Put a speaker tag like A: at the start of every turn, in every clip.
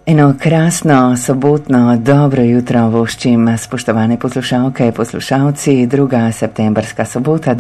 A: Eno krasno, sobotno, dobro jutro voščim, spoštovane poslušalke, poslušalci, 2. septembrska sobota,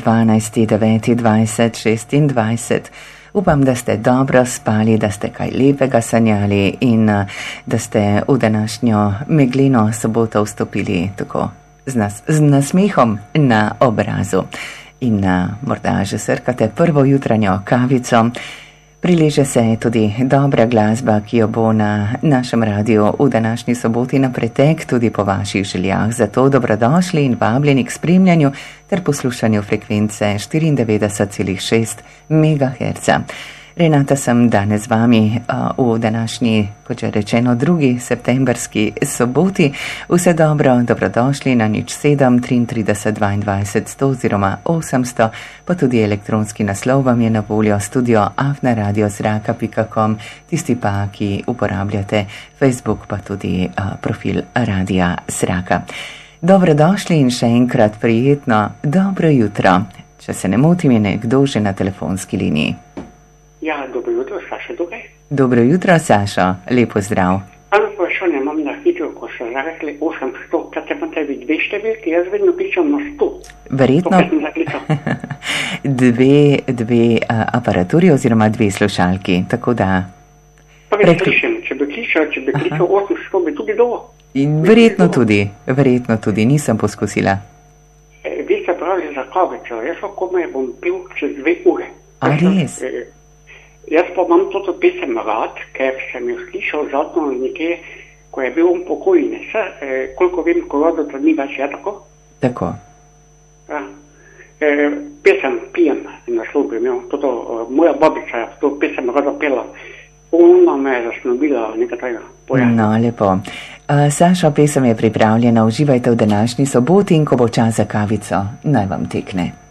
A: 12.9.2026. Upam, da ste dobro spali, da ste kaj lepega sanjali in da ste v današnjo meglino soboto vstopili tako z nasmehom na obrazu. In morda že srkate prvo jutranjo kavico. Prileže se tudi dobra glasba, ki jo bo na našem radiju v današnji soboti na pretek, tudi po vaših željah. Zato dobrodošli in vabljeni k spremljanju ter poslušanju frekvence 94,6 MHz. Renata sem danes z vami v današnji, kot že rečeno, 2. septembrski soboti. Vse dobro, dobrodošli na 07 33 22 100 oziroma 800, pa tudi elektronski naslov vam je na voljo studio@radiozraka.com, tisti pa, ki uporabljate Facebook, pa tudi profil Radia Zraka. Dobrodošli in še enkrat prijetno dobro jutro. Če se ne motim, je nekdo že na telefonski liniji.
B: Ja, dobro jutro, Saša tukaj.
A: Dobro jutro, Sašo, lepo zdrav.
B: Eno vprašanje imam na hitro, ko so rekli 800, kaj te imate vi dve številke, jaz vedno pišem na 100.
A: Verjetno dve aparaturi oziroma dve slušalki, tako da...
B: Pa ne slišim, če bi kličal 800, bi tudi dovolj.
A: In verjetno tudi, nisem poskusila.
B: Vi ste pravili za kavico, jaz lahko me bom pil čez 2 ure.
A: A res?
B: Jaz pa imam toto pesem rad, ker sem jo slišal zadnjo nekje, ko je bil on pokojni. Koliko vem, ko rodota ni več, je tako?
A: Tako.
B: Ja. Pesem pijem in naslovim, moja babica to pesem rada pela. Ona me je zasnobila nekatega pojem.
A: No, lepo. Saša, pesem je pripravljena, uživajte v današnji soboti in ko bo čas za kavico, naj vam tekne.